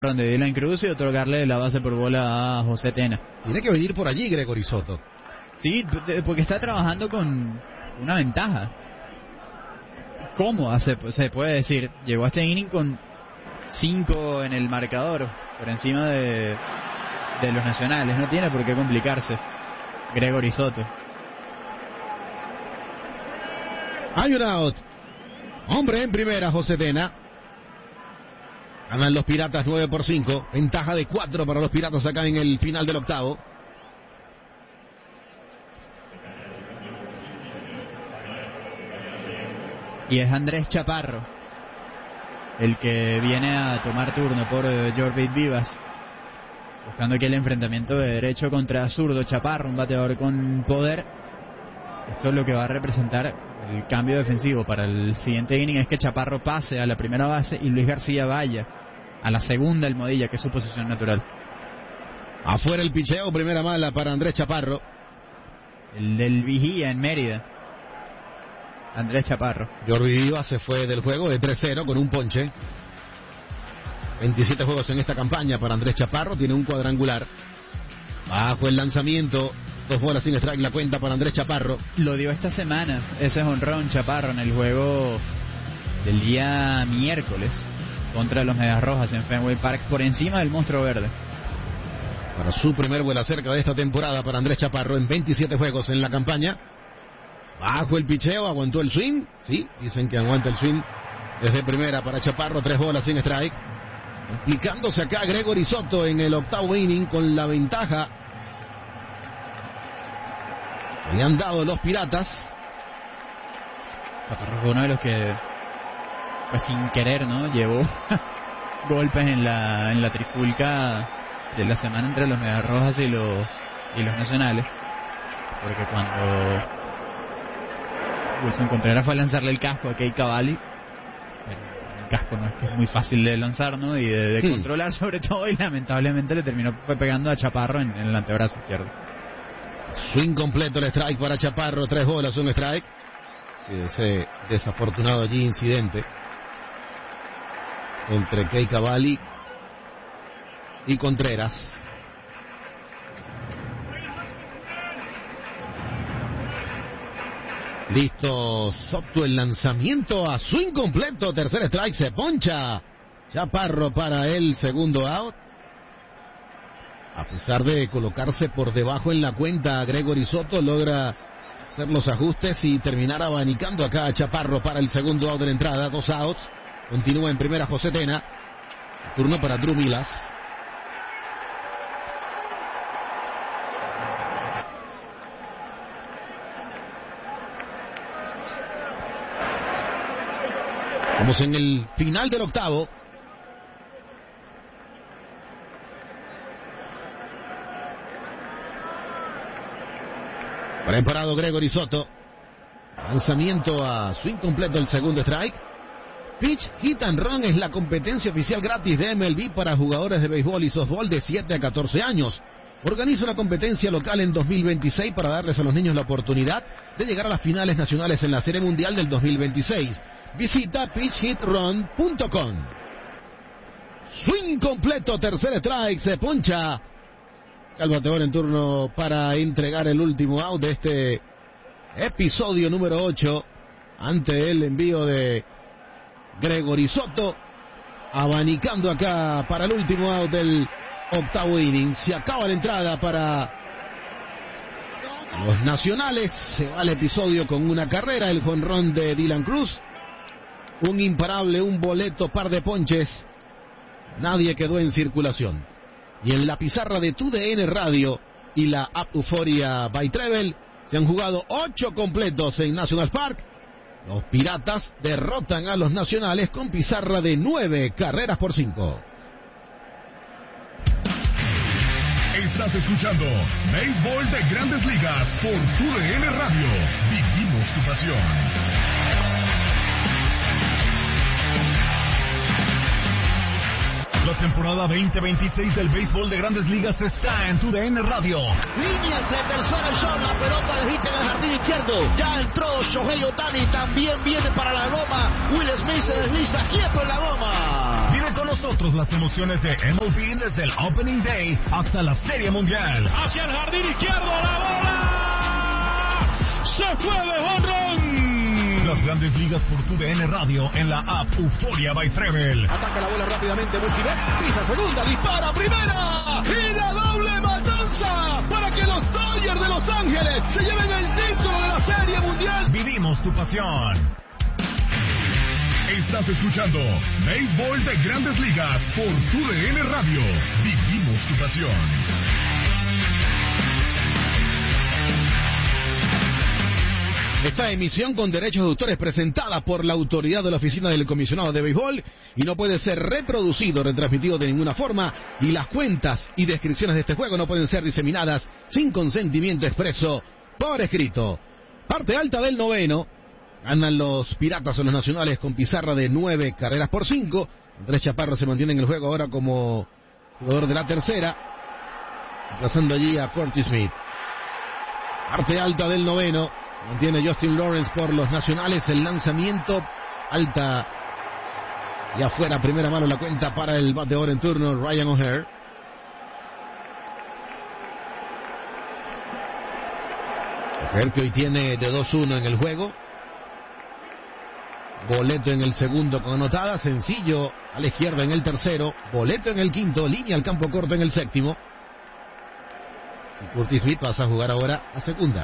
de Dylan Cruz y otorgarle la base por bola a José Tena. Tiene que venir por allí Gregory Soto. Sí, porque está trabajando con una ventaja cómoda, se puede decir. Llegó a este inning con 5 en el marcador, por encima de los nacionales. No tiene por qué complicarse Gregory Soto. Hay un out. Hombre en primera, José Tena. Ganan los Piratas 9-5. Ventaja de 4 para los Piratas acá en el final del octavo. Y es Andrés Chaparro el que viene a tomar turno por Jorvit Vivas, buscando aquí el enfrentamiento de derecho contra zurdo. Chaparro, un bateador con poder. Esto es lo que va a representar el cambio defensivo para el siguiente inning, es que Chaparro pase a la primera base y Luis García vaya a la segunda almohadilla, que es su posición natural. Afuera el picheo, primera mala para Andrés Chaparro. El del Vigía en Mérida, Andrés Chaparro. Jorvit Vivas se fue del juego de 3-0 con un ponche. 27 juegos en esta campaña para Andrés Chaparro, tiene un cuadrangular. Bajo el lanzamiento, 2 bolas sin strike la cuenta para Andrés Chaparro. Lo dio esta semana, ese jonrón Chaparro en el juego del día miércoles contra los Medias Rojas en Fenway Park, por encima del monstruo verde. Para su primer vuelo cerca de esta temporada para Andrés Chaparro en 27 juegos en la campaña. Bajo el picheo, aguantó el swing. Sí, dicen que aguanta el swing desde primera para Chaparro, 3 bolas sin strike. Complicándose acá Gregory Soto en el octavo inning con la ventaja que le han dado los Piratas. Chaparro fue uno de los que, pues sin querer, ¿no?, llevó golpes en la trifulca de la semana entre los Medias Rojas y los Nacionales, porque cuando Wilson Contreras fue a lanzarle el casco a Kei Cavalli, el casco no es que es muy fácil de lanzar, ¿no?, y de controlar sobre todo, y lamentablemente le fue pegando a Chaparro en el antebrazo izquierdo. Swing completo, el strike para Chaparro, 3 bolas, un strike. Sí, ese desafortunado allí incidente entre Kei Cavalli y Contreras. Listo Soto, el lanzamiento a swing completo, tercer strike, se poncha Chaparro para el segundo out. A pesar de colocarse por debajo en la cuenta, Gregory Soto logra hacer los ajustes y terminar abanicando acá a Chaparro para el segundo out de la entrada. 2 outs. Continúa en primera José Tena. Turno para Drew Millas. Vamos en el final del octavo. Preparado Gregory Soto. Lanzamiento a swing completo, el segundo strike. Pitch Hit and Run es la competencia oficial gratis de MLB para jugadores de béisbol y softball de 7 a 14 años. Organiza una competencia local en 2026 para darles a los niños la oportunidad de llegar a las finales nacionales en la Serie Mundial del 2026. Visita pitchhitrun.com. Swing completo, tercer strike, se poncha el bateador en turno para entregar el último out de este episodio número 8 ante el envío de Gregory Soto, abanicando acá para el último out del octavo inning. Se acaba la entrada para los Nacionales, se va el episodio con una carrera, el jonrón de Dylan Cruz, un imparable, un boleto, par de ponches, nadie quedó en circulación. Y en la pizarra de TUDN Radio y la app Euphoria by Treble se han jugado 8 completos en National Park. Los Piratas derrotan a los Nacionales con pizarra de 9 carreras por 5. Estás escuchando Béisbol de Grandes Ligas por TUDN Radio. Vivimos tu pasión. La temporada 2026 del béisbol de Grandes Ligas está en TUDN Radio. Línea entre tercera y short, la pelota de hit en el jardín izquierdo. Ya entró Shohei Ohtani, también viene para la goma. Will Smith se desliza quieto en la goma. Vive con nosotros las emociones de MLB desde el Opening Day hasta la Serie Mundial. Hacia el jardín izquierdo, la bola se fue de jonrón. Las Grandes Ligas por TUDN Radio en la app Euforia by Treble. Ataca la bola rápidamente Multibet, pisa segunda, dispara primera y la doble matanza para que los Dodgers de Los Ángeles se lleven el título de la Serie Mundial. Vivimos tu pasión. Estás escuchando Béisbol de Grandes Ligas por TUDN Radio. Vivimos tu pasión. Esta emisión con derechos de autor es presentada por la autoridad de la Oficina del Comisionado de Béisbol y no puede ser reproducido o retransmitido de ninguna forma, y las cuentas y descripciones de este juego no pueden ser diseminadas sin consentimiento expreso por escrito. Parte alta del noveno. Ganan los Piratas o los Nacionales con pizarra de 9 carreras por 5. Andrés Chaparro se mantiene en el juego ahora como jugador de la tercera, reemplazando allí a Curtis Smith. Parte alta del noveno. Mantiene Justin Lawrence por los Nacionales. El lanzamiento alta y afuera, primera mano la cuenta para el bateador en turno, Ryan O'Hearn. O'Hearn que hoy tiene de 2-1 en el juego. Boleto en el segundo con anotada, sencillo a la izquierda en el tercero, boleto en el quinto, línea al campo corto en el séptimo. Y Curtis Smith pasa a jugar ahora a segunda.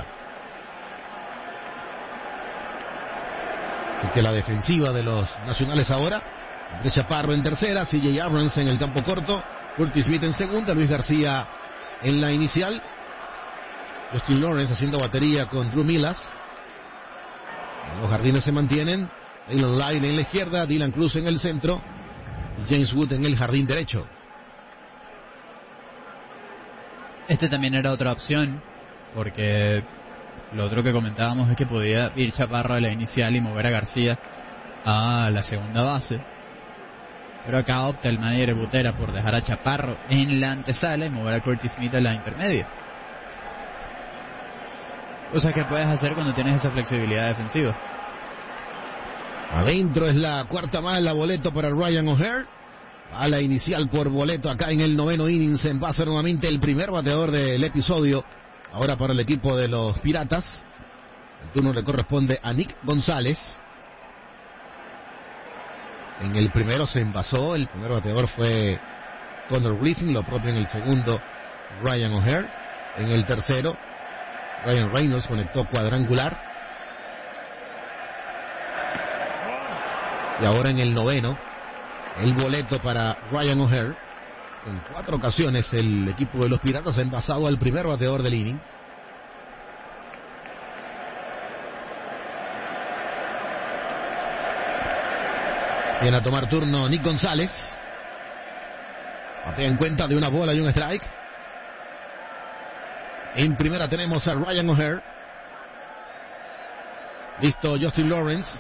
Así que la defensiva de los Nacionales ahora, Andrés Chaparro en tercera, CJ Abrams en el campo corto, Curtis Smith en segunda, Luis García en la inicial, Justin Lawrence haciendo batería con Drew Millas. Los jardines se mantienen, Dylan Line en la izquierda, Dylan Cruz en el centro y James Wood en el jardín derecho. Este también era otra opción, porque lo otro que comentábamos es que podía ir Chaparro a la inicial y mover a García a la segunda base. Pero acá opta el manager Butera por dejar a Chaparro en la antesala y mover a Curtis Smith a la intermedia. Cosas que puedes hacer cuando tienes esa flexibilidad defensiva. Adentro es la cuarta mala, boleto para Ryan O'Hearn. A la inicial por boleto acá en el noveno inning. Se envasa nuevamente el primer bateador del episodio. Ahora para el equipo de los Piratas. El turno le corresponde a Nick González. En el primero se envasó. El primer bateador fue Connor Griffin. Lo propio en el segundo, Ryan O'Hearn. En el tercero, Ryan Reynolds conectó cuadrangular. Y ahora en el noveno, el boleto para Ryan O'Hearn. En 4 ocasiones el equipo de los Piratas ha envasado al primer bateador del inning. Viene a tomar turno Nick González. Batea en cuenta de una bola y un strike. En primera tenemos a Ryan O'Hearn. Listo Justin Lawrence.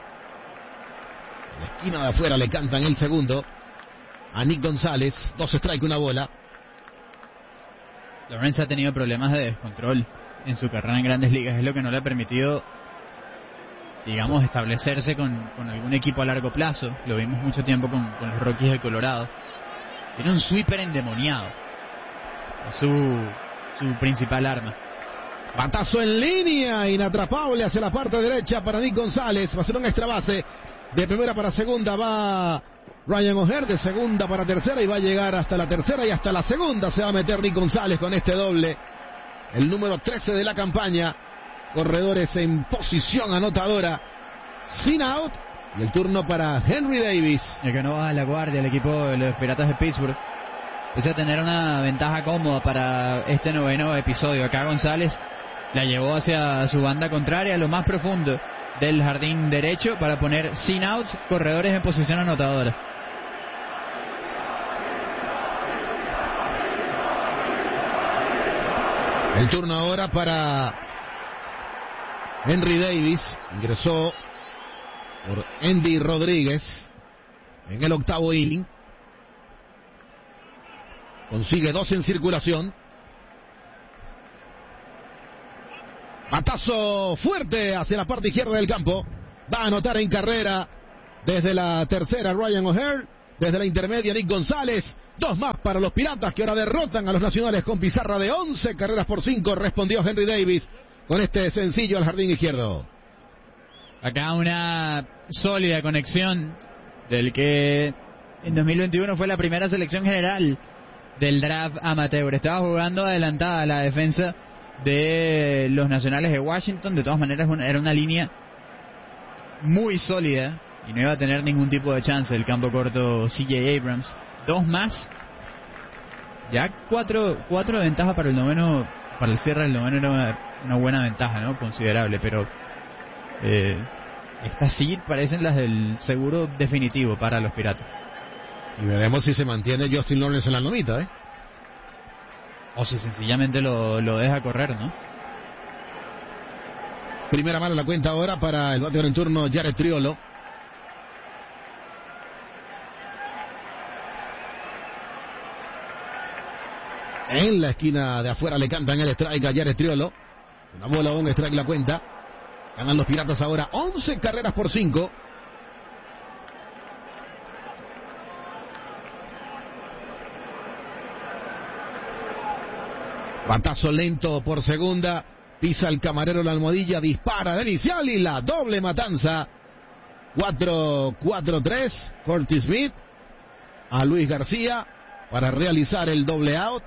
En la esquina de afuera le cantan el segundo a Nick González. 2 strikes, una bola. Lawrence ha tenido problemas de descontrol en su carrera en Grandes Ligas. Es lo que no le ha permitido, digamos, establecerse con algún equipo a largo plazo. Lo vimos mucho tiempo con los Rockies de Colorado. Tiene un sweeper endemoniado. Es su principal arma. Batazo en línea, inatrapable hacia la parte derecha para Nick González. Va a ser un extra base. De primera para segunda va Ryan O'Hearn, de segunda para tercera y va a llegar hasta la tercera y hasta la segunda se va a meter Nick González con este doble. El número 13 de la campaña. Corredores en posición anotadora. Sin out. Y el turno para Henry Davis. El que no baja la guardia, el equipo de los Piratas de Pittsburgh. Pese a tener una ventaja cómoda para este noveno episodio. Acá González la llevó hacia su banda contraria, a lo más profundo del jardín derecho, para poner sin outs, corredores en posición anotadora. El turno ahora para Henry Davis. Ingresó por Andy Rodríguez en el octavo inning. Consigue 2 en circulación. Batazo fuerte hacia la parte izquierda del campo. Va a anotar en carrera desde la tercera Ryan O'Hearn. Desde la intermedia, Nick González. 2 más para los Piratas, que ahora derrotan a los Nacionales con pizarra de 11 carreras por 5. Respondió Henry Davis con este sencillo al jardín izquierdo. Acá una sólida conexión del que en 2021 fue la primera selección general del draft amateur. Estaba jugando adelantada la defensa de los Nacionales de Washington. De todas maneras era una línea muy sólida y no iba a tener ningún tipo de chance el campo corto C.J. Abrams. 2 más, ya 4 de ventaja para el noveno. Para el cierre del noveno era una buena ventaja, ¿no? Considerable, pero estas sí parecen las del seguro definitivo para los Piratas. Y veremos si se mantiene Justin Lawrence en la lomita, o si sencillamente lo deja correr, ¿no? Primera mano la cuenta ahora para el bateador en turno, Jared Triolo. En la esquina de afuera le cantan el strike a Jared Triolo. Una bola o un strike la cuenta. Ganan los Piratas ahora 11 carreras por 5. Batazo lento por segunda. Pisa el camarero la almohadilla. Dispara de inicial y la doble matanza. 4-4-3. Curtis Smith a Luis García para realizar el doble out.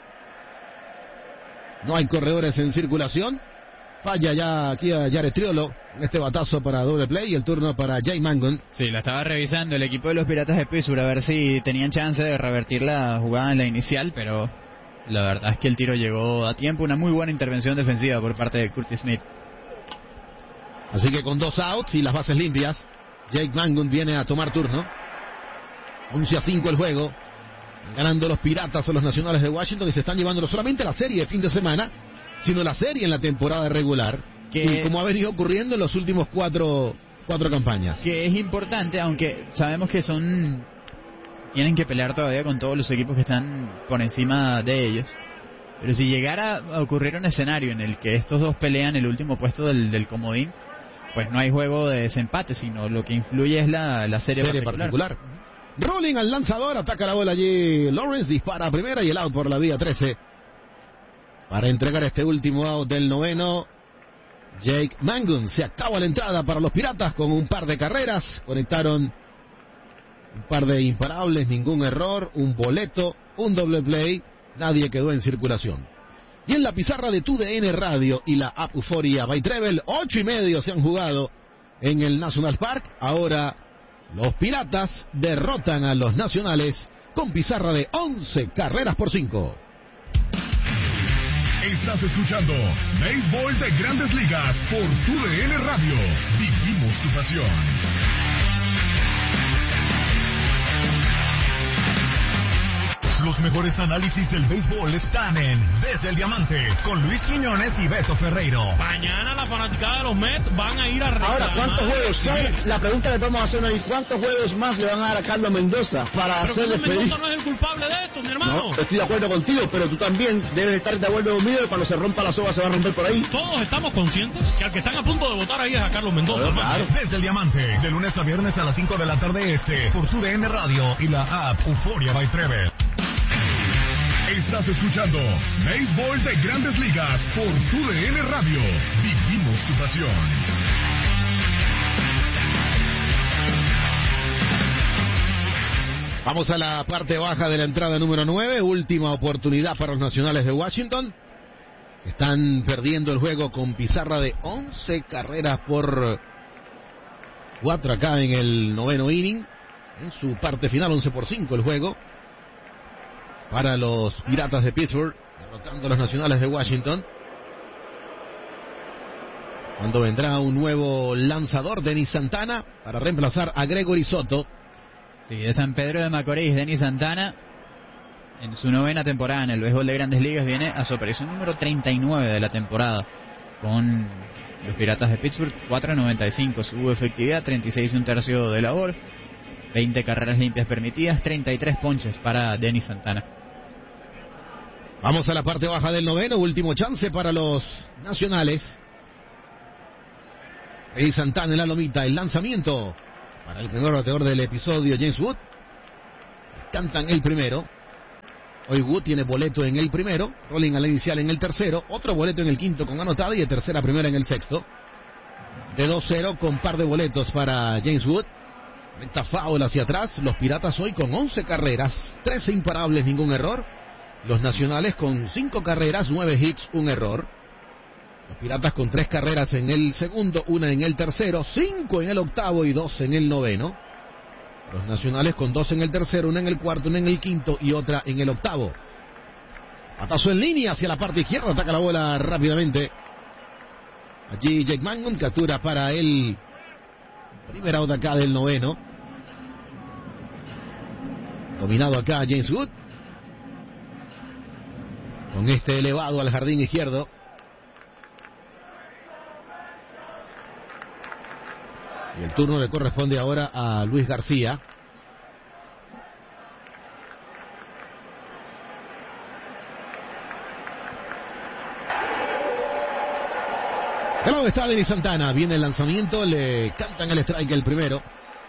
No hay corredores en circulación. Falla ya aquí a Jared Triolo en este batazo para doble play y el turno para Jake Mangun. Sí, la estaba revisando el equipo de los Piratas de Pittsburgh a ver si tenían chance de revertir la jugada en la inicial, pero la verdad es que el tiro llegó a tiempo. Una muy buena intervención defensiva por parte de Curtis Smith. Así que con 2 outs y las bases limpias, Jake Mangun viene a tomar turno. 11-5 el juego. Ganando los Piratas a los Nacionales de Washington y se están llevando no solamente la serie de fin de semana, sino la serie en la temporada regular, y como ha venido ocurriendo en los últimos cuatro campañas. Que es importante, aunque sabemos que tienen que pelear todavía con todos los equipos que están por encima de ellos. Pero si llegara a ocurrir un escenario en el que estos dos pelean el último puesto del comodín, pues no hay juego de desempate, sino lo que influye es la serie particular. Rolling al lanzador, ataca la bola allí Lawrence, dispara a primera y el out por la vía 13. Para entregar este último out del noveno, Jake Mangun. Se acaba la entrada para los Piratas con un par de carreras. Conectaron un par de imparables, ningún error, un boleto, un doble play. Nadie quedó en circulación. Y en la pizarra de TUDN Radio y la app Euphoria by Treble, 8:30 se han jugado en el National Park. Ahora los Piratas derrotan a los Nacionales con pizarra de 11 carreras por 5. Estás escuchando Béisbol de Grandes Ligas por TUDN Radio. Vivimos tu pasión. Los mejores análisis del béisbol están en Desde el Diamante con Luis Quiñones y Beto Ferreiro. Mañana la fanaticada de los Mets van a ir a reclamar. Ahora, ¿cuántos juegos? La pregunta que podemos hacer hoy, ¿cuántos juegos más le van a dar a Carlos Mendoza para hacerle feliz? Mendoza no es el culpable de esto, mi hermano. No, estoy de acuerdo contigo, pero tú también debes estar de acuerdo conmigo que cuando se rompa la soga se va a romper por ahí. Todos estamos conscientes que al que están a punto de votar ahí es a Carlos Mendoza. Claro. Desde el Diamante, de lunes a viernes a las 5 de la tarde por TUDN Radio y la app Euphoria by Treble. Estás escuchando Béisbol de Grandes Ligas por TUDN Radio. Vivimos tu pasión. Vamos a la parte baja de la entrada número 9. Última oportunidad para los Nacionales de Washington, que están perdiendo el juego con pizarra de 11 carreras por 4 acá en el noveno inning. En su parte final, 11-5 el juego para los Piratas de Pittsburgh, derrotando a los Nacionales de Washington. Cuando vendrá un nuevo lanzador, Denis Santana, para reemplazar a Gregory Soto. Sí, de San Pedro de Macorís, Denis Santana, en su novena temporada en el béisbol de Grandes Ligas, viene a su aparición número 39 de la temporada con los Piratas de Pittsburgh. 4.95 su efectividad, 36 1/3 de labor, 20 carreras limpias permitidas, 33 ponches para Denis Santana. Vamos a la parte baja del noveno, último chance para los Nacionales. Denis Santana en la lomita, el lanzamiento para el primer bateador del episodio, James Wood. cantan el primero. Hoy Wood tiene boleto en el primero, rolling a la inicial en el tercero, otro boleto en el quinto con anotada y de tercera a primera en el sexto. De 2-0 con par de boletos para James Wood. Recta foul hacia atrás. Los Piratas hoy con 11 carreras, 13 imparables, ningún error. Los Nacionales con 5 carreras, 9 hits, un error. Los Piratas con 3 carreras en el segundo, 1 en el tercero, 5 en el octavo y 2 en el noveno. Los Nacionales con 2 en el tercero, 1 en el cuarto, 1 en el quinto y otra en el octavo. Batazo en línea hacia la parte izquierda, ataca la bola rápidamente. Allí Jake Mangum captura para el primer out acá del noveno. Dominado acá James Wood. Con este elevado al jardín izquierdo. Y el turno le corresponde ahora a Luis García. Del lado está Denis Santana. Viene el lanzamiento. Le cantan el strike el primero.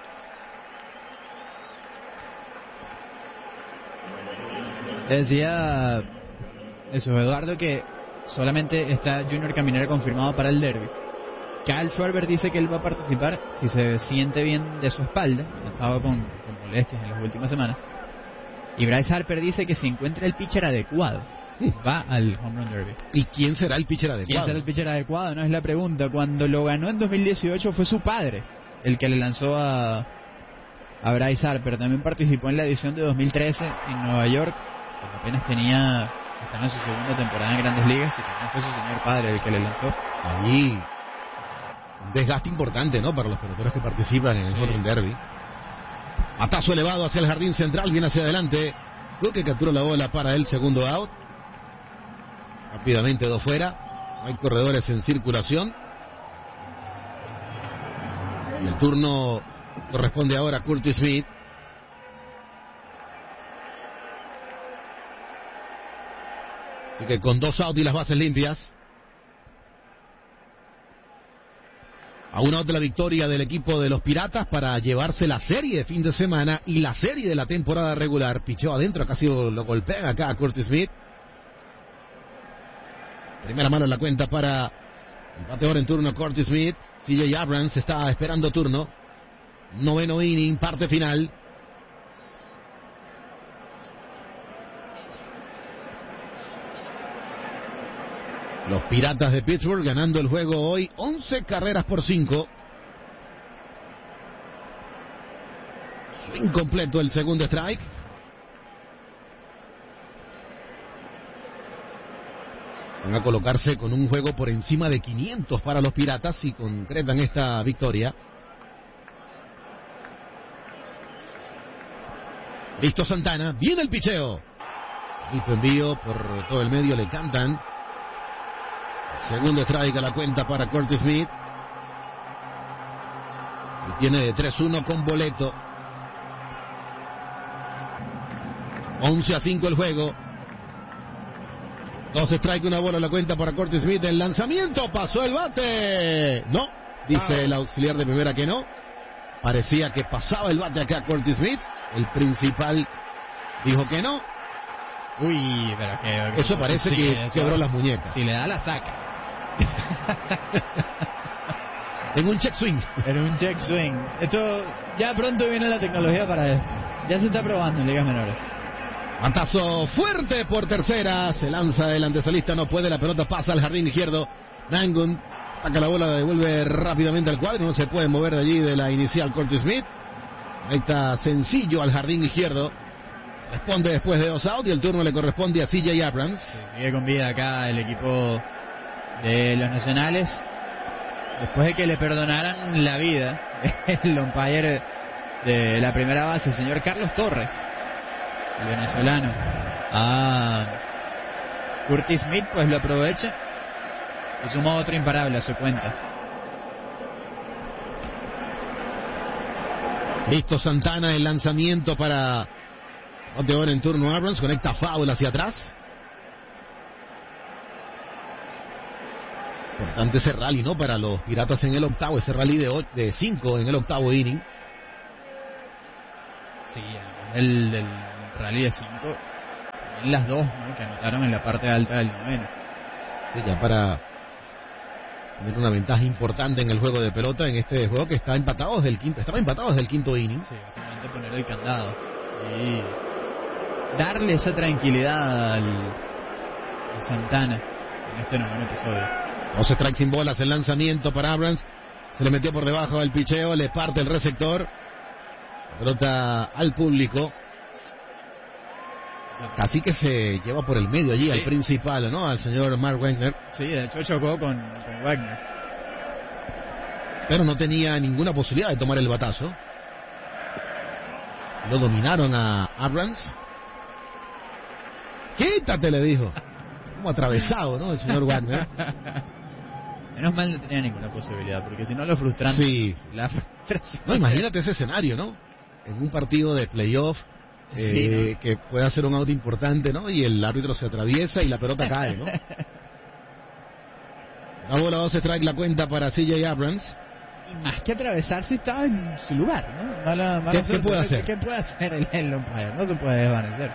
Decía eso, Eduardo, que solamente está Junior Caminero confirmado para el derby. Kyle Schwarber dice que él va a participar si se siente bien de su espalda. Ha estado con molestias en las últimas semanas. Y Bryce Harper dice que si encuentra el pitcher adecuado, va al Home Run Derby. ¿Y quién será el pitcher adecuado? ¿Quién será el pitcher adecuado? No es la pregunta. Cuando lo ganó en 2018 fue su padre el que le lanzó a Bryce Harper. También participó en la edición de 2013 en Nueva York. Porque apenas estaba en su segunda temporada en Grandes Ligas y también fue su señor padre el que le lanzó. Allí un desgaste importante, ¿no? Para los peloteros que participan en el Home Run Derby. Matazo elevado hacia el jardín central, viene hacia adelante. Cook que captura la bola para el segundo out. Rápidamente 2 fuera. No hay corredores en circulación. Y el turno corresponde ahora a Curtis Smith. Así que con 2 outs y las bases limpias. A un out de la victoria del equipo de los Piratas para llevarse la serie de fin de semana y la serie de la temporada regular. Pichó adentro, casi lo golpean acá a Curtis Smith. Primera mano en la cuenta para el bateador en turno Curtis Smith. CJ Abrams está esperando turno. Noveno inning, parte final. Los Piratas de Pittsburgh ganando el juego hoy 11 carreras por 5. Swing completo el segundo strike. Van a colocarse con un juego por encima de 500 para los Piratas si concretan esta victoria. Listo Santana, viene el picheo. Listo envío por todo el medio, le cantan. Segundo strike a la cuenta para Curtis Smith. Y tiene de 3-1 con boleto. 11-5 el juego. 2 strike, una bola a la cuenta para Curtis Smith. El lanzamiento, pasó el bate. No, dice el auxiliar de primera que no. Parecía que pasaba el bate acá Curtis Smith. El principal dijo que no. Uy, pero que eso parece sí, que quebró las muñecas. Si le da la saca. En un check swing. En un check swing. Esto ya pronto viene la tecnología para esto. Ya se está probando en ligas menores. Matazo fuerte por tercera. Se lanza el antesalista, no puede. La pelota pasa al jardín izquierdo. Mangum saca la bola, la devuelve rápidamente al cuadro. No se puede mover de allí de la inicial Curtis Smith. Ahí está sencillo al jardín izquierdo. Responde después de 2 outs y el turno le corresponde a CJ Abrams. Sí, sigue con vida acá el equipo de los Nacionales. Después de que le perdonaran la vida el umpire de la primera base, el señor Carlos Torres, el venezolano, Curtis Smith, pues lo aprovecha y suma otro imparable a su cuenta. Listo Santana, el lanzamiento para bateador en turno Abrams, conecta foul hacia atrás. Importante ese rally, ¿no? Para los Piratas en el octavo, ese rally de 5 en el octavo inning. Sí, el rally de 5, en las dos, ¿no?, que anotaron en la parte alta del noveno. Sí, ya para tener una ventaja importante en el juego de pelota, en este juego que estaba empatado desde el quinto inning. Sí, básicamente poner el candado y darle esa tranquilidad a Santana en este noveno episodio. 2 strikes sin bolas, el lanzamiento para Abrams, se le metió por debajo del picheo, le parte el receptor, la pelota al público. Casi que se lleva por el medio allí, sí, al principal, ¿no? Al señor Mark Wagner. Sí, de hecho chocó con Wagner. Pero no tenía ninguna posibilidad de tomar el batazo. Lo dominaron a Abrams. ¡Quítate!, le dijo. Como atravesado, ¿no?, el señor Wagner. Menos mal no tenía ninguna posibilidad, porque si no lo frustrante. Sí. La frustración. No, imagínate ese escenario, ¿no? En un partido de playoff. Sí, ¿no?, que puede hacer un out importante, ¿no? Y el árbitro se atraviesa y la pelota cae, ¿no? La bola, 2 strike, la cuenta para CJ Abrams. Y más que atravesarse, estaba en su lugar, ¿no? ¿Qué puede hacer? ¿Qué puede hacer el umpire? No se puede desvanecer.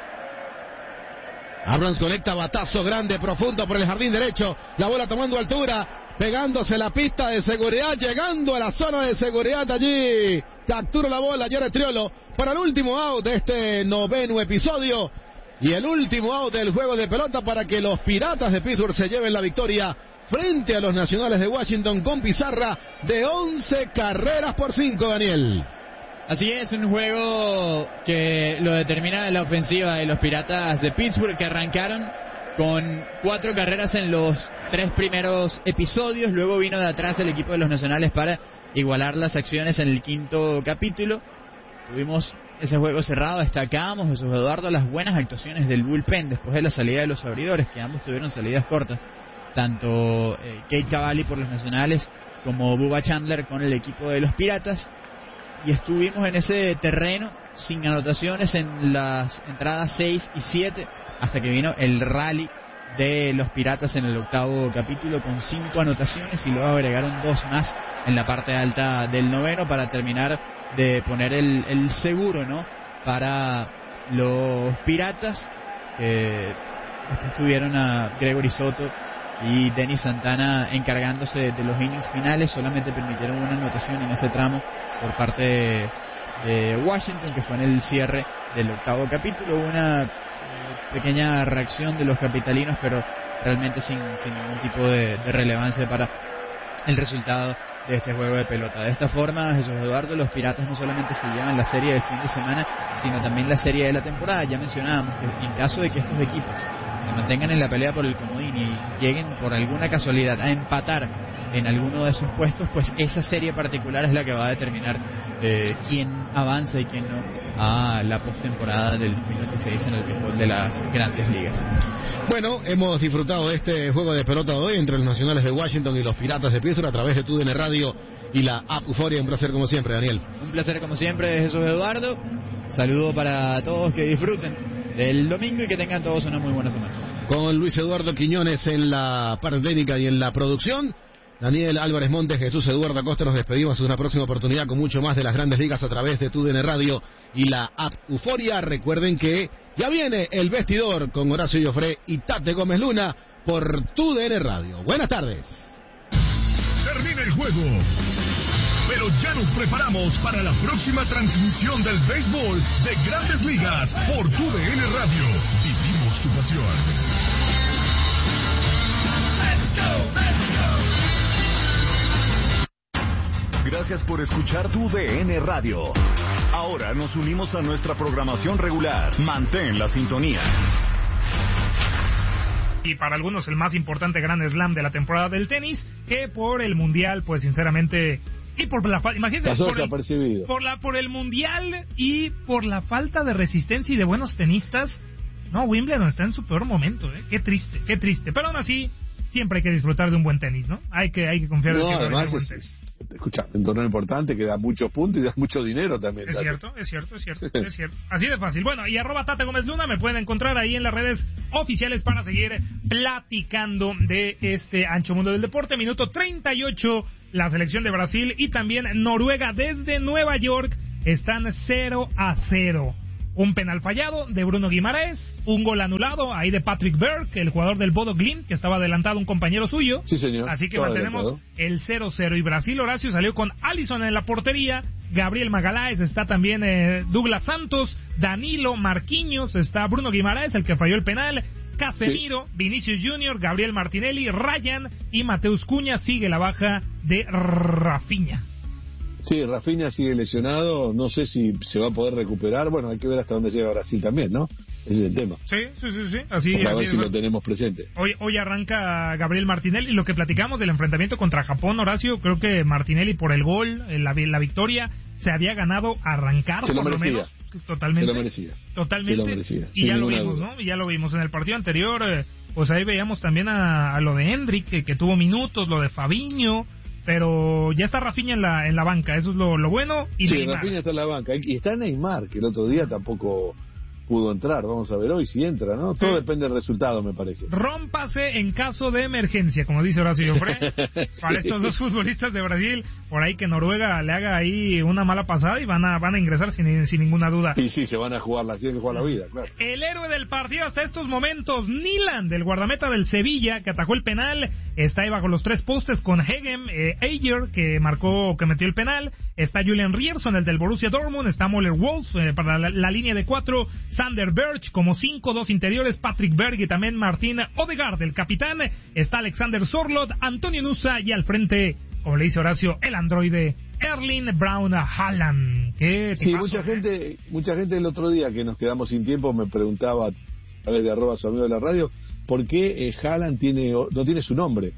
Abrams conecta batazo grande, profundo por el jardín derecho. La bola tomando altura, pegándose la pista de seguridad, llegando a la zona de seguridad allí. Captura la bola Jared Triolo para el último out de este noveno episodio. Y el último out del juego de pelota para que los Piratas de Pittsburgh se lleven la victoria frente a los Nacionales de Washington con pizarra de 11 carreras por 5, Daniel. Así es, un juego que lo determina la ofensiva de los Piratas de Pittsburgh, que arrancaron con 4 carreras en los 3 primeros episodios. Luego vino de atrás el equipo de los Nacionales para igualar las acciones en el quinto capítulo. Tuvimos ese juego cerrado, destacábamos, Jesús Eduardo, las buenas actuaciones del bullpen después de la salida de los abridores, que ambos tuvieron salidas cortas. Tanto Kate Cavalli por los Nacionales como Bubba Chandler con el equipo de los Piratas. Y estuvimos en ese terreno sin anotaciones en las entradas 6 y 7 hasta que vino el rally de los Piratas en el octavo capítulo con 5 anotaciones y luego agregaron 2 más en la parte alta del noveno para terminar de poner el seguro, ¿no?, para los Piratas. Después tuvieron a Gregory Soto y Denis Santana encargándose de los innings finales. Solamente permitieron una anotación en ese tramo por parte de Washington, que fue en el cierre del octavo capítulo. Una pequeña reacción de los capitalinos, pero realmente sin ningún tipo de relevancia para el resultado de este juego de pelota. De esta forma, Jesús Eduardo, los Piratas no solamente se llevan la serie del fin de semana, sino también la serie de la temporada. Ya mencionábamos que en caso de que estos equipos se mantengan en la pelea por el comodín y lleguen por alguna casualidad a empatar en alguno de esos puestos, pues esa serie particular es la que va a determinar quién avanza y quién no a la postemporada del 2026 en el béisbol de las Grandes Ligas. Bueno, hemos disfrutado de este juego de pelota de hoy entre los Nacionales de Washington y los Piratas de Pittsburgh a través de TUDN Radio y la app Euforia. Un placer como siempre, Daniel. Un placer como siempre, Jesús Eduardo. Saludo para todos, que disfruten del domingo y que tengan todos una muy buena semana. Con Luis Eduardo Quiñones en la parte técnica y en la producción, Daniel Álvarez Montes, Jesús Eduardo Acosta, nos despedimos hasta una próxima oportunidad con mucho más de las Grandes Ligas a través de TUDN Radio y la app Euforia. Recuerden que ya viene El Vestidor con Horacio Joffre y Tate Gómez Luna por TUDN Radio. Buenas tardes. Termina el juego, pero ya nos preparamos para la próxima transmisión del béisbol de Grandes Ligas por TUDN Radio. Vivimos tu pasión. Let's go, let's go. Gracias por escuchar TUDN Radio. Ahora nos unimos a nuestra programación regular. Mantén la sintonía. Y para algunos el más importante Grand Slam de la temporada del tenis, que por el Mundial, pues sinceramente, y por la imagínense, por el Mundial y por la falta de resistencia y de buenos tenistas, no, Wimbledon está en su peor momento, qué triste, pero aún así siempre hay que disfrutar de un buen tenis, ¿no? Hay que confiar en el buen tenis. Escucha, un torneo importante que da muchos puntos y da mucho dinero también. Es cierto. Así de fácil. Bueno, y @Tate Gómez Luna, me pueden encontrar ahí en las redes oficiales para seguir platicando de este ancho mundo del deporte. Minuto 38, la selección de Brasil y también Noruega desde Nueva York están 0-0. un penal fallado de Bruno Guimaraes, un gol anulado ahí de Patrick Berg, el jugador del Bodo Glimt, que estaba adelantado un compañero suyo. Sí, señor. Así que mantenemos el 0-0. Y Brasil, Horacio, salió con Alisson en la portería, Gabriel Magalhães, está también Douglas Santos, Danilo, Marquinhos, está Bruno Guimaraes, el que falló el penal, Casemiro, sí. Vinicius Junior, Gabriel Martinelli, Ryan y Mateus Cunha. Sigue la baja de Rafinha. Sí, Rafinha sigue lesionado, no sé si se va a poder recuperar, bueno, hay que ver hasta dónde llega Brasil también, ¿no? Ese es el tema. Sí, así a ver es, si lo tenemos presente. Hoy arranca Gabriel Martinelli, y lo que platicamos del enfrentamiento contra Japón, Horacio, creo que Martinelli por el gol, la victoria, se había ganado arrancar se por lo menos. Totalmente. Se lo merecía. Totalmente. Se lo merecía. Y ya lo vimos, ¿no? Ya lo vimos en el partido anterior, pues ahí veíamos también a lo de Hendrick, que tuvo minutos, lo de Fabinho. Pero ya está Rafinha en la banca, eso es lo bueno. Y sí, Neymar. Rafinha está en la banca. Y está Neymar, que el otro día tampoco pudo entrar. Vamos a ver hoy si entra, ¿no? Todo depende del resultado, me parece. Rómpase en caso de emergencia, como dice Horacio Joffre. Sí. Para estos dos futbolistas de Brasil, por ahí que Noruega le haga ahí una mala pasada y van a ingresar sin ninguna duda. Y sí, se van a jugar tienen que jugar la vida, claro. El héroe del partido hasta estos momentos, Nyland, el guardameta del Sevilla, que atajó el penal, está ahí bajo los 3 postes con Hegem, Ayer, que metió el penal, está Julian Rierson, el del Borussia Dortmund, está Möller Wolf, para la línea de 4, Sander Berge como 5, 2 interiores, Patrick Berg y también Martín Odegaard, el capitán, está Alexander Sorloth, Antonio Nusa y al frente, como le dice Horacio, el androide Erling Braut Haaland. Sí, mucha gente el otro día que nos quedamos sin tiempo me preguntaba a través de @ su amigo de la radio, ¿por qué Haaland no tiene su nombre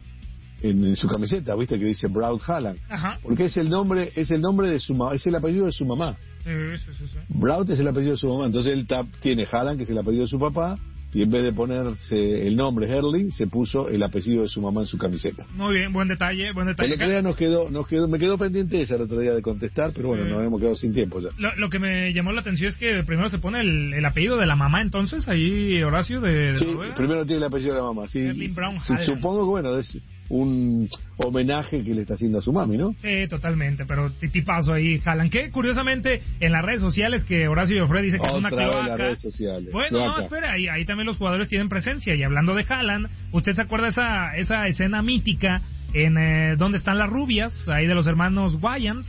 en su camiseta? Viste que dice Braut Haaland. Ajá. Porque es el nombre de su mamá, es el apellido de su mamá. Sí. Braut es el apellido de su mamá, entonces él tiene Haaland, que es el apellido de su papá, y en vez de ponerse el nombre Erling, se puso el apellido de su mamá en su camiseta. Muy bien, buen detalle. El otro día me quedó pendiente esa el otro día de contestar, pero bueno, nos hemos quedado sin tiempo ya. Lo que me llamó la atención es que primero se pone el apellido de la mamá, entonces, ahí, Horacio, de sí, Noruega. Primero tiene el apellido de la mamá, sí. Erling Braut Haaland. Supongo que, bueno, es un homenaje que le está haciendo a su mami, ¿no? Sí, totalmente, pero tipazo ahí, Haaland, que curiosamente en las redes sociales que Horacio Joffre dice que es una cloaca. Las redes sociales. Bueno, cloaca. no, espera, ahí también los jugadores tienen presencia, y hablando de Haaland, ¿usted se acuerda esa escena mítica en donde están las rubias, ahí de los hermanos Wayans?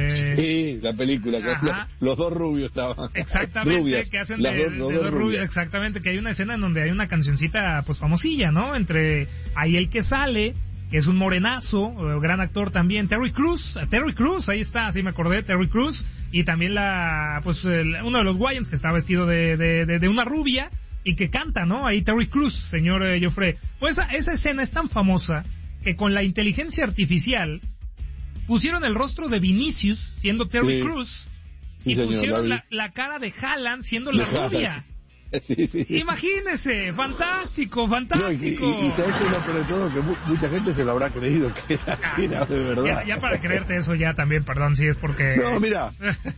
Sí, la película, que los dos rubios estaban. Exactamente, rubias, que hacen de dos rubias, exactamente, que hay una escena en donde hay una cancioncita pues famosilla, ¿no? Entre ahí el que sale, que es un morenazo, gran actor también, Terry Crews, ahí está, sí me acordé, Terry Crews, y también uno de los Wayans que está vestido de una rubia y que canta, ¿no? Ahí Terry Crews, señor Joffre. Pues esa escena es tan famosa que con la inteligencia artificial pusieron el rostro de Vinicius siendo Terry Crews y pusieron la cara de Haaland siendo la rubia. Sí. Imagínese, fantástico. No, y sabes que lo peor de todo, que mucha gente se lo habrá creído que era de verdad. Ya para creerte eso ya también, perdón, si es porque... No, mira,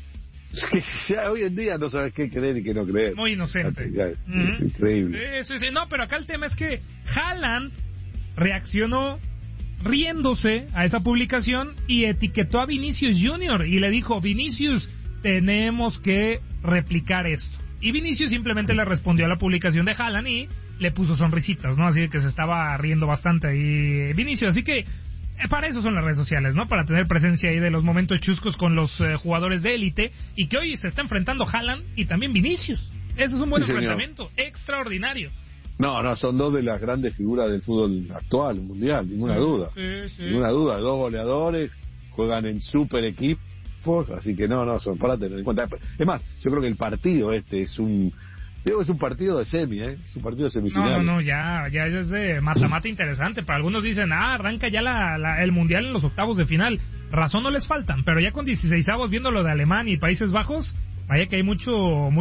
que ya hoy en día no sabes qué creer y qué no creer. Muy inocente. Es increíble. Sí. No, pero acá el tema es que Haaland reaccionó riéndose a esa publicación y etiquetó a Vinicius Junior y le dijo: Vinicius, tenemos que replicar esto. Y Vinicius simplemente le respondió a la publicación de Haaland y le puso sonrisitas, ¿no? Así que se estaba riendo bastante ahí Vinicius. Así que para eso son las redes sociales, ¿no? Para tener presencia ahí de los momentos chuscos con los jugadores de élite, y que hoy se está enfrentando Haaland y también Vinicius. Ese es un buen enfrentamiento, extraordinario. No, son dos de las grandes figuras del fútbol actual, mundial, ninguna duda. Sí. Ninguna duda, dos goleadores, juegan en super equipos, así que no, son para tener en cuenta. Es más, yo creo que el partido es un partido de semi, es un partido de semifinal. No, ya es de mata-mata interesante. Para algunos dicen, arranca ya el mundial en los octavos de final. Razón no les faltan, pero ya con 16avos, viendo lo de Alemania y Países Bajos, vaya que hay mucho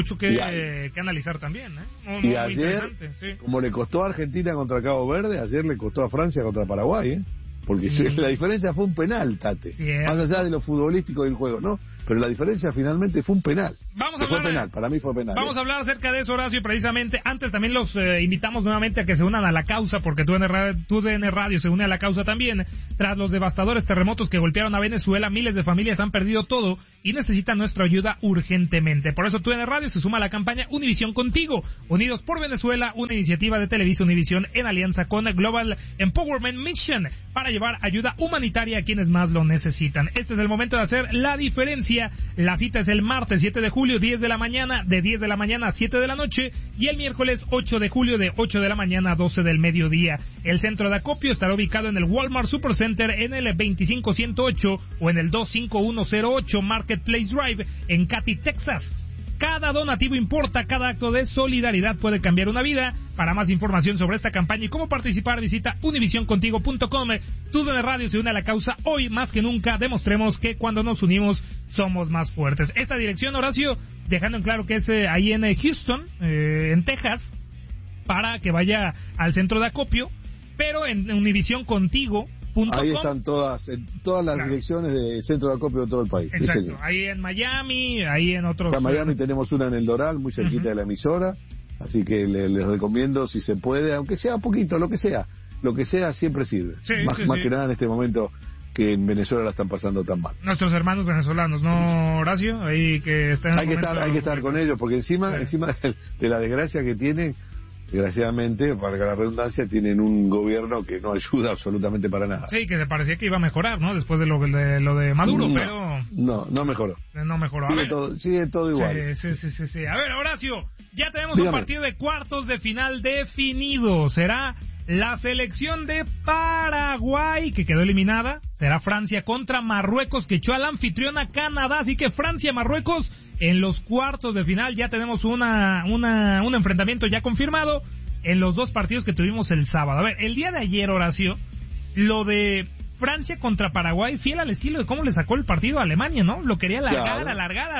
que analizar también, y ayer, sí. Como le costó a Argentina contra Cabo Verde, ayer le costó a Francia contra Paraguay, porque la diferencia fue un penal, Tate. Cierto. Más allá de lo futbolístico del juego, ¿no? pero la diferencia finalmente fue un penal. Fue penal, para mí fue penal. Vamos a hablar acerca de eso, Horacio, precisamente. Antes también los invitamos nuevamente a que se unan a la causa, porque TUDN Radio se une a la causa también. Tras los devastadores terremotos que golpearon a Venezuela, miles de familias han perdido todo y necesitan nuestra ayuda urgentemente. Por eso TUDN Radio se suma a la campaña Univisión Contigo, Unidos por Venezuela, una iniciativa de Televisa Univisión en alianza con Global Empowerment Mission para llevar ayuda humanitaria a quienes más lo necesitan. Este es el momento de hacer la diferencia. La cita es el martes 7 de julio, 10 de la mañana, de 10 de la mañana a 7 de la noche, y el miércoles 8 de julio, de 8 de la mañana a 12 del mediodía. El centro de acopio estará ubicado en el Walmart Supercenter en el 25108 o en el 25108 Marketplace Drive en Katy, Texas. Cada donativo importa, cada acto de solidaridad puede cambiar una vida. Para más información sobre esta campaña y cómo participar, visita univisioncontigo.com. TUDN Radio se une a la causa. Hoy más que nunca demostremos que cuando nos unimos somos más fuertes. Esta dirección, Horacio, dejando en claro que es ahí en Houston, en Texas, para que vaya al centro de acopio, pero en univisioncontigo.com. Ahí están todas las direcciones del centro de acopio de todo el país. Exacto, Sí, ahí en Miami, ahí en otros... En Miami tenemos una en el Doral, muy cerquita de la emisora, así que les recomiendo, si se puede, aunque sea poquito, lo que sea siempre sirve. Más que nada en este momento que en Venezuela la están pasando tan mal. Nuestros hermanos venezolanos, ¿no, Horacio? Ahí que están hay que estar con ellos, porque encima de la desgracia que tienen, desgraciadamente, para la redundancia, tienen un gobierno que no ayuda absolutamente para nada. Sí, que parecía que iba a mejorar, ¿no? Después de lo de Maduro, pero... No mejoró. No mejoró. Sigue todo igual. Sí. A ver, Horacio, ya tenemos un partido de cuartos de final definido. Será la selección de Paraguay, que quedó eliminada. Será Francia contra Marruecos, que echó al anfitrión a Canadá. Así que Francia-Marruecos en los cuartos de final. Ya tenemos un enfrentamiento ya confirmado en los dos partidos que tuvimos el sábado. A ver, el día de ayer, Horacio, lo de Francia contra Paraguay, fiel al estilo de cómo le sacó el partido a Alemania, ¿no? Lo quería alargar.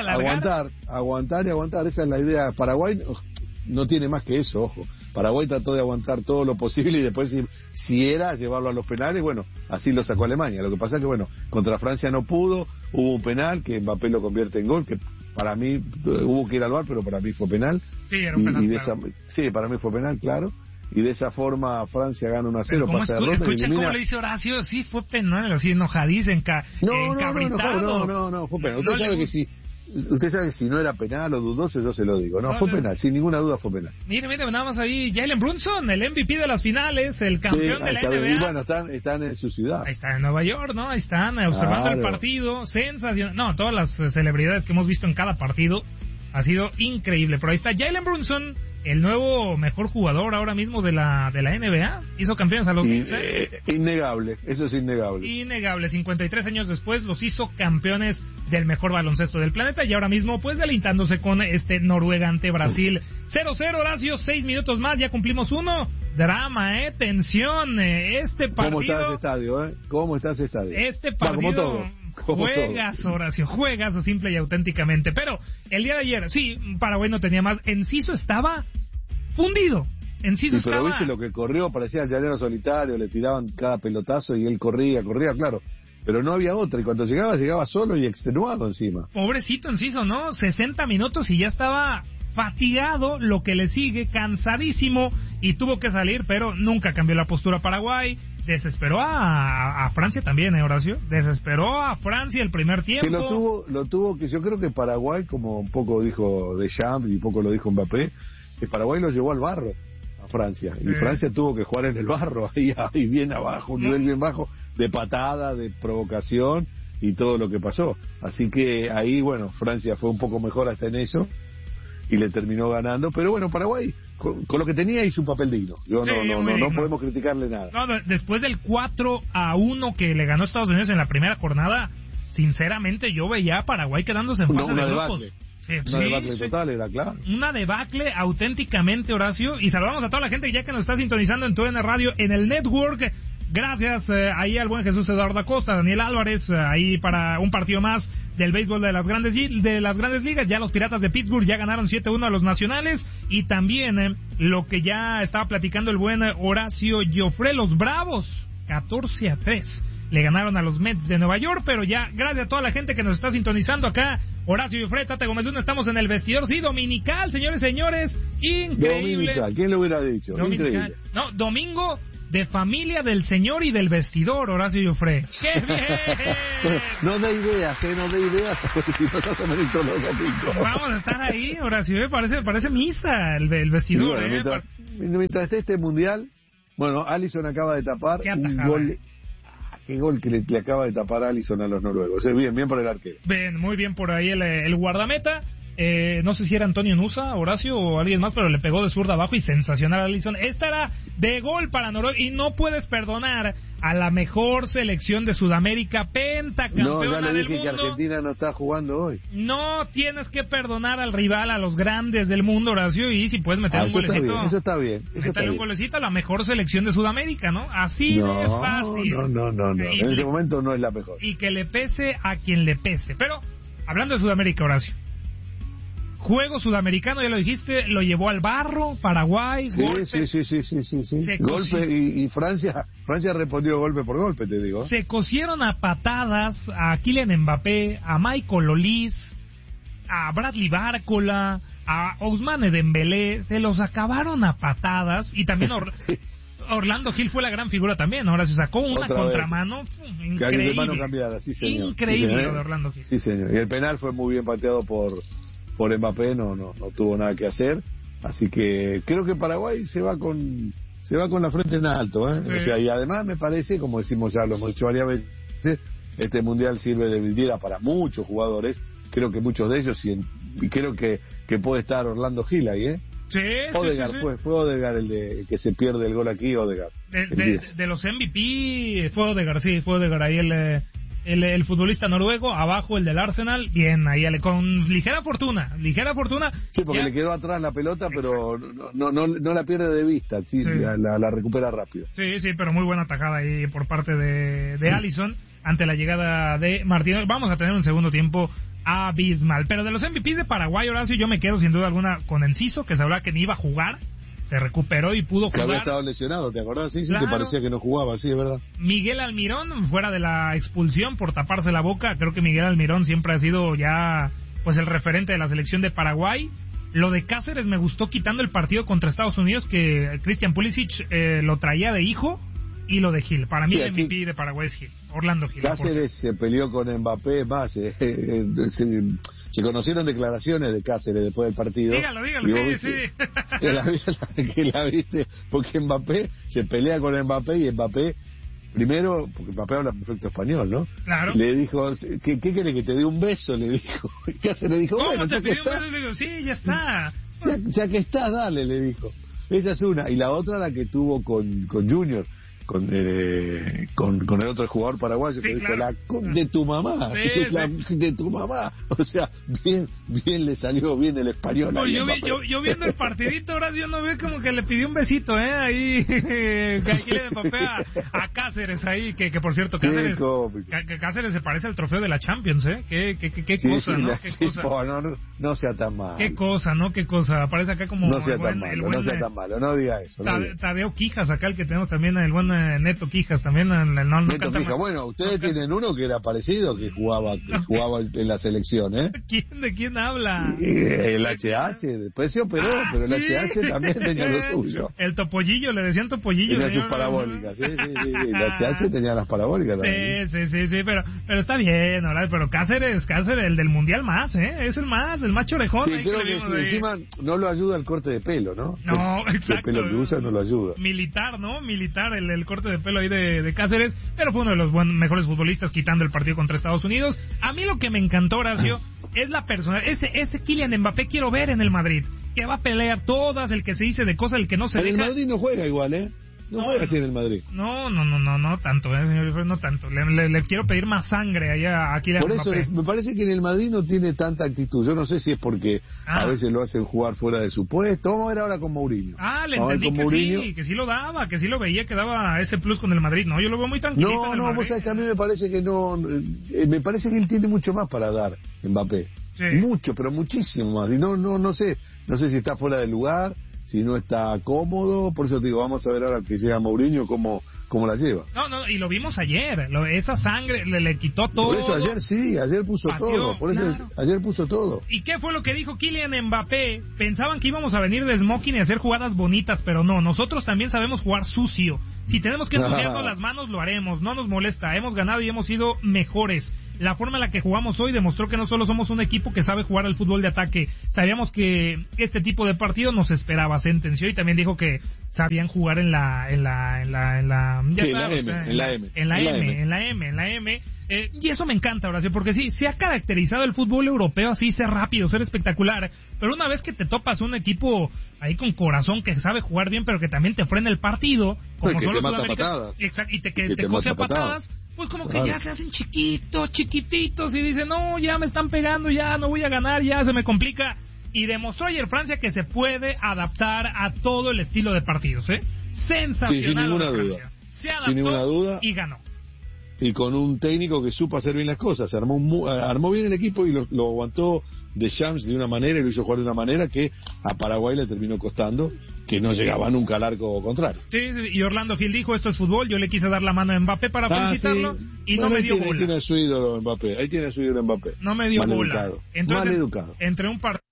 Aguantar, esa es la idea. Paraguay no tiene más que eso, ojo. Paraguay trató de aguantar todo lo posible y después, si era llevarlo a los penales, bueno, así lo sacó Alemania. Lo que pasa es que, bueno, contra Francia no pudo, hubo un penal que Mbappé lo convierte en gol, que para mí hubo que ir al VAR, pero para mí fue penal. Sí, era un penal, sí, para mí fue penal, claro. Y de esa forma Francia gana 1-0, pasa de ronda. Escucha cómo le dice Horacio, sí fue penal, así enojadizo, encabritado. No, fue penal. Usted sabe que si no era penal o dudoso, yo se lo digo. No, fue penal, sin ninguna duda fue penal. Mire, nada más ahí, Jalen Brunson, el MVP de las finales, el campeón de la NBA. Y bueno, están en su ciudad. Ahí está en Nueva York, ¿no? Ahí están observando el partido, sensacional. No, todas las celebridades que hemos visto en cada partido, ha sido increíble. Pero ahí está Jalen Brunson, el nuevo mejor jugador ahora mismo de la NBA. Hizo campeones a los 15. Innegable, eso es innegable. Innegable, 53 años después los hizo campeones del mejor baloncesto del planeta y ahora mismo pues deleitándose con este Noruega ante Brasil. 0-0, Horacio, 6 minutos más, ya cumplimos uno. Drama, tensión, este partido. ¿Cómo está ese estadio? Este partido... Juegazo, Horacio, juegazo simple y auténticamente. Pero el día de ayer, sí, Paraguay no tenía más. Enciso estaba fundido. Enciso pero estaba... viste lo que corrió, parecía el llanero solitario, le tiraban cada pelotazo y él corría, claro. Pero no había otra, y cuando llegaba solo y extenuado encima. Pobrecito Enciso, ¿no? 60 minutos y ya estaba fatigado, lo que le sigue, cansadísimo, y tuvo que salir, pero nunca cambió la postura Paraguay. Desesperó a Francia también, Horacio. Desesperó a Francia el primer tiempo. Que lo tuvo que yo creo que Paraguay, como un poco dijo Deschamps y un poco lo dijo Mbappé, que Paraguay lo llevó al barro a Francia. Y Francia tuvo que jugar en el barro, ahí bien abajo, un nivel bien bajo, de patada, de provocación y todo lo que pasó. Así que ahí, bueno, Francia fue un poco mejor hasta en eso y le terminó ganando, pero bueno, Paraguay con lo que tenía hizo un papel digno. No podemos criticarle nada. No, después del 4-1 que le ganó Estados Unidos en la primera jornada, sinceramente yo veía a Paraguay quedándose en fase de grupos. Una debacle total, era claro. Una debacle auténticamente, Horacio, y saludamos a toda la gente ya que nos está sintonizando en TUDN Radio, en el network. Gracias ahí al buen Jesús Eduardo Acosta, Daniel Álvarez, ahí para un partido más del béisbol de las grandes ligas. Ya los Piratas de Pittsburgh ya ganaron 7-1 a los Nacionales, y también lo que ya estaba platicando el buen Horacio Joffre, los Bravos 14-3 le ganaron a los Mets de Nueva York, pero ya, gracias a toda la gente que nos está sintonizando acá, Horacio Jofré, Tata Gómez Luna, estamos en el vestidor, sí, dominical, señores, increíble. Dominical, ¿quién lo hubiera dicho? Dominical. Increíble. No, domingo de familia del señor y del vestidor, Horacio Jofré. ¡Qué bien! No de ideas, porque si no se me dicen los domingos. Vamos a estar ahí, Horacio, parece misa el vestidor. Y bueno, mientras esté este mundial, bueno, Alisson acaba de tapar un gol. Qué gol que le acaba de tapar Alisson a los noruegos. Bien por el arquero. Bien, muy bien por ahí el guardameta. No sé si era Antonio Nusa, Horacio o alguien más, pero le pegó de zurda abajo y sensacional a Alisson. Esta era de gol para Noruega y no puedes perdonar a la mejor selección de Sudamérica, pentacampeona del mundo. No, ya le dije que Argentina no está jugando hoy. No tienes que perdonar al rival, a los grandes del mundo, Horacio, y si puedes meter un golecito. Eso está bien. Métale un golecito a la mejor selección de Sudamérica, ¿no? Así de fácil. No. En ese momento no es la mejor. Y que le pese a quien le pese. Pero, hablando de Sudamérica, Horacio. Juego sudamericano, ya lo dijiste, lo llevó al barro, Paraguay, golpe. Sí. Golpe y Francia respondió golpe por golpe, te digo. Se cosieron a patadas a Kylian Mbappé, a Michael Olise, a Bradley Barcola, a Ousmane Dembélé, se los acabaron a patadas y también Orlando Gil fue la gran figura también, ahora se sacó una otra contramano increíble. De mano cambiada, sí señor. Increíble lo de Orlando Gil. Sí señor, y el penal fue muy bien pateado por Mbappé, no tuvo nada que hacer, así que creo que Paraguay se va con la frente en alto, Sí. O sea, y además me parece, como decimos ya, lo hemos dicho varias veces, este mundial sirve de vidriera para muchos jugadores, creo que muchos de ellos, y creo que puede estar Orlando Gil ahí, Sí, Odegaard, sí. Fue Odegaard el que se pierde el gol aquí, Odegaard. De los MVP fue Odegaard ahí el futbolista noruego, abajo el del Arsenal, bien, ahí con ligera fortuna. Sí, porque le quedó atrás la pelota, pero no la pierde de vista, sí. La recupera rápido. Sí, pero muy buena tajada ahí por parte de Alisson ante la llegada de Martínez. Vamos a tener un segundo tiempo abismal. Pero de los MVP de Paraguay, Horacio, yo me quedo sin duda alguna con Enciso, que se hablaba que ni iba a jugar. Se recuperó y pudo jugar. Que había estado lesionado, ¿te acordás? Sí, claro. Que parecía que no jugaba, sí, es verdad. Miguel Almirón, fuera de la expulsión por taparse la boca, creo que Miguel Almirón siempre ha sido ya pues el referente de la selección de Paraguay. Lo de Cáceres me gustó quitando el partido contra Estados Unidos, que Christian Pulisic lo traía de hijo, y lo de Gil. Para mí el MVP de Paraguay es Gil, Orlando Gil. Cáceres se peleó con Mbappé más. Se conocieron declaraciones de Cáceres después del partido. Dígalo, sí. Que la viste, porque Mbappé se pelea con Mbappé y Mbappé, primero, porque Mbappé habla perfecto español, ¿no? Claro. Le dijo, ¿qué querés que te dé un beso? Le dijo. Y Cáceres le dijo, bueno, ya que está. Le digo, sí, ya está. Ya que estás, dale, le dijo. Esa es una. Y la otra, la que tuvo con Junior. Con el otro jugador paraguayo, que dijo, la de tu mamá, de tu mamá. O sea, bien le salió bien el español. Pues yo viendo el partidito, ahora yo no veo como que le pidió un besito, ahí, que aquí le Mbappé a Cáceres ahí, que por cierto, Cáceres se parece al trofeo de la Champions, qué cosa, ¿no? Qué cosa. No sea tan malo. Qué cosa, ¿no? Qué cosa, aparece acá como no sea tan malo, no diga eso. Tadeo Quijas, acá el que tenemos también, el buen Neto Quijas también. Neto Quijas, bueno, ustedes tienen uno que era parecido, que jugaba en la selección, ¿eh? ¿De quién habla? El HH, después se operó, pero el HH también tenía lo suyo. El Topollillo, le decían Topollillo. Tenía sus parabólicas, sí. El HH tenía las parabólicas también. Sí, pero está bien, ¿verdad? Pero Cáceres, el del Mundial más, es el más orejón. Sí, creo que sí, encima no lo ayuda el corte de pelo, ¿no? No, exacto. El pelo que usa no lo ayuda. Militar, ¿no? El corte de pelo ahí de Cáceres, pero fue uno de los mejores futbolistas quitando el partido contra Estados Unidos. A mí lo que me encantó, Horacio, es la persona, ese Kylian Mbappé quiero ver en el Madrid, que va a pelear todas, el que se dice de cosas, el que no se deja. En el Madrid no juega igual, No juega así en el Madrid. No tanto, señor, no tanto. Le quiero pedir más sangre allá a Kylian Mbappé. Por eso me parece que en el Madrid no tiene tanta actitud. Yo no sé si es porque a veces lo hacen jugar fuera de su puesto. Vamos a ver ahora con Mourinho. Le entendí que sí lo daba, que sí lo veía, que daba ese plus con el Madrid. No, yo lo veo muy tranquilo. No, vos sabés que a mí me parece que no. Me parece que él tiene mucho más para dar, Mbappé. Sí. Mucho, pero muchísimo más. Y no sé si está fuera de lugar, si no está cómodo. Por eso te digo, vamos a ver ahora que llega Mourinho cómo cómo la lleva. No, y lo vimos ayer, esa sangre le quitó todo. Por eso ayer puso todo, por eso claro. Ayer puso todo. ¿Y qué fue lo que dijo Kylian Mbappé? Pensaban que íbamos a venir de smoking y hacer jugadas bonitas, pero no, nosotros también sabemos jugar sucio. Si tenemos que ensuciarnos las manos, lo haremos, no nos molesta, hemos ganado y hemos sido mejores. La forma en la que jugamos hoy demostró que no solo somos un equipo que sabe jugar al fútbol de ataque, sabíamos que este tipo de partido nos esperaba, sentenció, y también dijo que sabían jugar en la M. Y eso me encanta, Horacio, porque sí, se ha caracterizado el fútbol europeo así, ser rápido, ser espectacular, pero una vez que te topas un equipo ahí con corazón que sabe jugar bien, pero que también te frena el partido, como que son los sudamericanos, exacto, y te cose a patadas, pues como que ya se hacen chiquititos y dicen, no, ya me están pegando, ya no voy a ganar, ya se me complica. Y demostró ayer Francia que se puede adaptar a todo el estilo de partidos, sensacional. Sí, sin ninguna duda. Se adaptó y ganó. Y con un técnico que supo hacer bien las cosas, armó bien el equipo y lo aguantó Deschamps de una manera y lo hizo jugar de una manera que a Paraguay le terminó costando, que no llegaba nunca al arco contrario. Sí, y Orlando Gil dijo, esto es fútbol, yo le quise dar la mano a Mbappé para felicitarlo, y no me dio bola. Ahí tiene a su ídolo Mbappé, No me dio bola. Mal educado. Entre un par